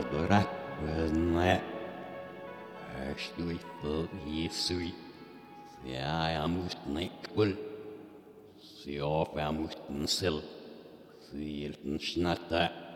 brak ne Ashtuifel Yesui, I must nekul, the off I must sil, the Snatta.